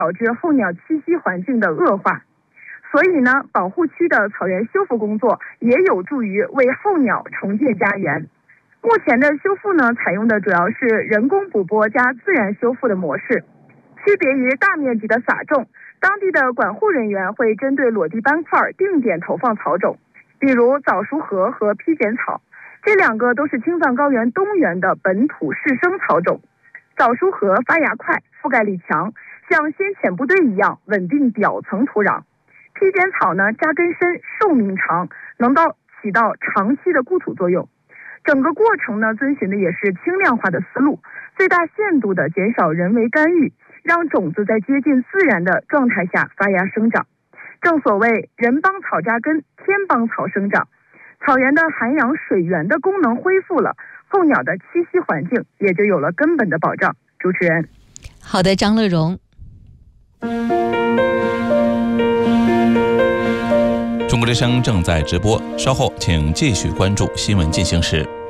导致候鸟栖息环境的恶化。所以呢，保护区的草原修复工作也有助于为候鸟重建家园。目前的修复呢，采用的主要是人工捕捉加自然修复的模式。区别于大面积的撒种，当地的管护人员会针对裸地斑块定点投放草种，比如早熟禾和披剪草，这两个都是青藏高原东源的本土适生草种。早熟禾发芽快，覆盖力强，像先遣部队一样稳定表层土壤。披剪草呢，扎根深，寿命长，能起到长期的固土作用。整个过程呢，遵循的也是轻量化的思路，最大限度的减少人为干预，让种子在接近自然的状态下发芽生长。正所谓人帮草扎根，天帮草生长。草原的涵养水源的功能恢复了，候鸟的栖息环境也就有了根本的保障。主持人， 好的，张乐荣。 中国之声正在直播，稍后请继续关注新闻进行时。